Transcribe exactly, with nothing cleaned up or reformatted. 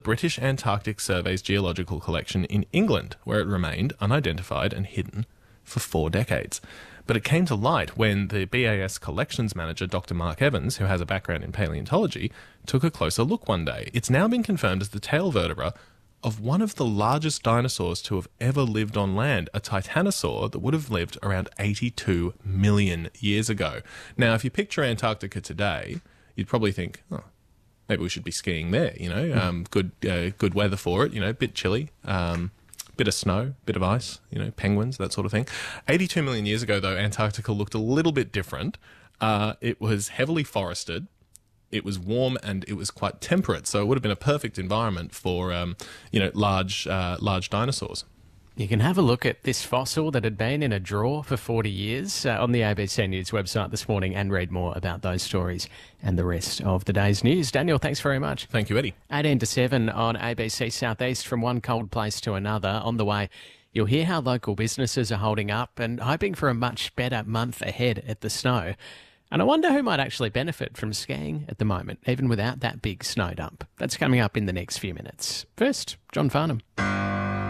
British Antarctic Survey's geological collection in England, where it remained unidentified and hidden for four decades. But it came to light when the B A S collections manager, Doctor Mark Evans, who has a background in paleontology, took a closer look one day. It's now been confirmed as the tail vertebra of one of the largest dinosaurs to have ever lived on land, a titanosaur that would have lived around eighty-two million years ago. Now, if you picture Antarctica today, you'd probably think, oh, maybe we should be skiing there, you know, um, good uh, good weather for it, you know, a bit chilly, um, bit of snow, bit of ice, you know, penguins, that sort of thing. eighty-two million years ago, though, Antarctica looked a little bit different. Uh, it was heavily forested. It was warm and it was quite temperate, so it would have been a perfect environment for, um, you know, large, uh, large dinosaurs. You can have a look at this fossil that had been in a drawer for forty years uh, on the A B C News website this morning and read more about those stories and the rest of the day's news. Daniel, thanks very much. Thank you, Eddie. eighteen to seven on A B C Southeast, from one cold place to another. On the way, you'll hear how local businesses are holding up and hoping for a much better month ahead at the snow. And I wonder who might actually benefit from skiing at the moment, even without that big snow dump. That's coming up in the next few minutes. First, John Farnham.